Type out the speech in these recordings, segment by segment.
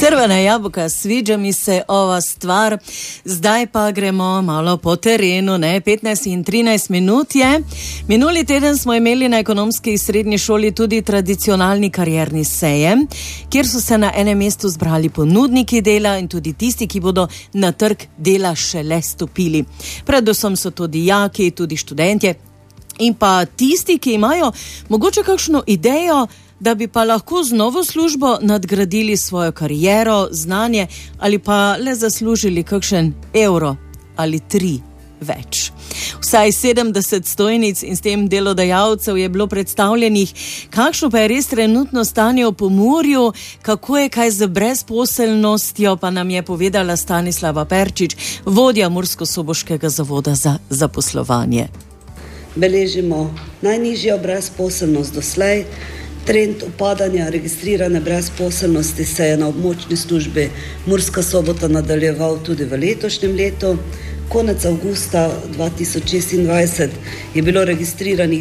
Crvena jabolka, sviđa mi se ova stvar. Zdaj pa gremo malo po terenu, ne? 15 in 13 minut je. Minuli teden smo imeli na ekonomski srednji šoli tudi tradicionalni karierni sejem, kjer so se na enem mestu zbrali ponudniki dela in tudi tisti, ki bodo na trg dela šele stopili. Predvsem so to dijaki, tudi študentje in pa tisti, ki imajo mogoče kakšno idejo, da bi pa lahko z novo službo nadgradili svojo kariero, znanje ali pa le zaslužili kakšen evro ali 3 več. Vsaj 70 stojnic in s tem delodajalcev je bilo predstavljenih. Kakšno pa je res trenutno stanje v Pomurju, kako je kaj z brezposelnostjo, pa nam je povedala Stanislava Perčič, vodja Murskosoboškega zavoda za zaposlovanje. Beležimo najnižjo brezposelnost doslej. Trend upadanja registrirane brezposelnosti se je na območni službi Murska Sobota nadaljeval tudi v letošnjem letu. Konec avgusta 2026 je bilo registriranih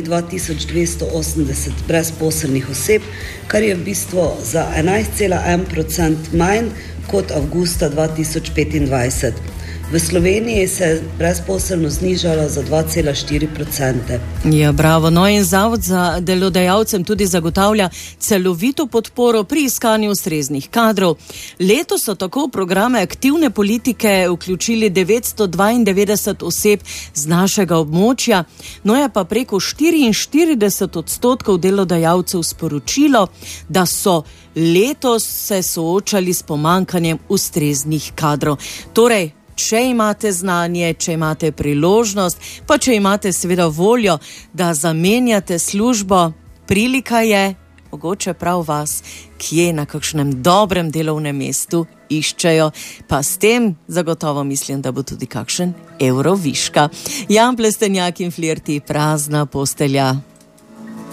2280 brezposelnih oseb, kar je v bistvu za 11,1% manj kot avgusta 2025. V Sloveniji se je brezposelnost znižala za 2,4%. Ja, bravo. No in Zavod za delodajalcem tudi zagotavlja celovito podporo pri iskanju ustreznih kadrov. Letos so tako v programe aktivne politike vključili 992 oseb z našega območja, no je pa preko 44% delodajalcev sporočilo, da so letos se soočali s pomanjkanjem ustreznih kadrov. Torej, če imate znanje, če imate priložnost, pa če imate seveda voljo, da zamenjate službo, prilika je, mogoče prav vas, kje na kakšnem dobrem delovnem mestu iščejo, pa s tem zagotovo mislim, da bo tudi kakšen evro viška. Jan Plestenjak in Flirti, prazna postelja.